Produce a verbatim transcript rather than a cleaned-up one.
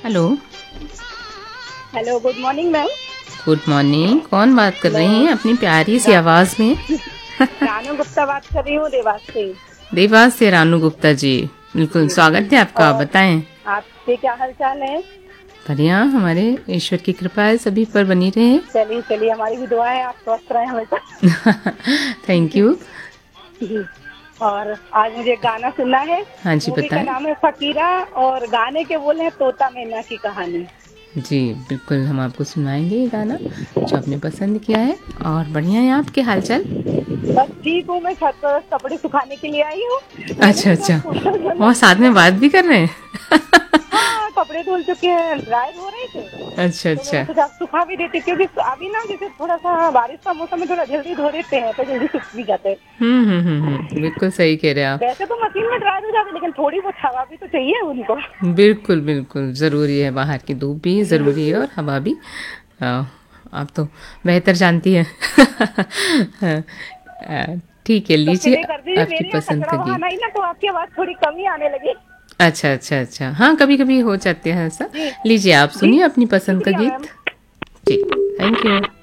Hello. Hello, good morning ma'am. Good morning. कौन बात कर रही हैं अपनी प्यारी सी आवाज में? रानू गुप्ता बात कर रही हूँ देवास से। देवास से रानू गुप्ता जी, बिल्कुल स्वागत है आपका। और बताएं। आपके क्या हाल चाल है? बढ़िया, हमारे ईश्वर की कृपा है सभी पर बनी रहे। चलिए चलिए, हमारी भी दुआ है आप स्वस्थ रहें हमेशा। Thank you. जी। और आज मुझे गाना सुनना है। हाँ जी, मूवी का बताएं। नाम है फकीरा और गाने के बोले हैं तोता मैना की कहानी। जी बिल्कुल, हम आपको सुनाएंगे ये गाना जो आपने पसंद किया है। और बढ़िया है, आपके हालचाल? बस ठीक हूँ, मैं छत पर कपड़े सुखाने के लिए आई हूँ। मैंने अच्छा सोचा अच्छा, सोशल मीडिया और साथ में बात भी कर रहे हैं। हाँ, कपड़े धुल चुके हैं, ड्राई हो रहे थे। अच्छा तो मैंने अच्छा। सोचा सुखा भी देती, क्योंकि अभी ना जैसे थोड़ा सा बारिश का मौसम में थोड़ा जल्दी धो देते हैं तो जल्दी सूख भी जाते हैं। हम्म हम्म हम्म हम्म, बिल्कुल सही कह रहे हैं आप। वैसे तो मशीन में ड्राई हो जाते, लेकिन थोड़ी बहुत हवा भी तो चाहिए उनको। बिल्कुल बिल्कुल ज़रूरी है, बाहर की धूप भी जी। ज़रूरी है और हवा भी। अ, आप तो बेहतर जानती हैं। अ, ठीक है, तो लीजिए प्ले कर दीजिए, आपकी मेरे यहाँ पसंद कचरा का वहां गीत। नहीं ना, तो आपकी आवाज थोड़ी कम ही आने लगी। अच्छा अच्छा अच्छा, हाँ कभी कभी हो जाते हैं ऐसा। जी लीजिए आप जी, सुनिए अपनी पसंद का शुक्रिया मैम। गीत। जी, थैंक यू।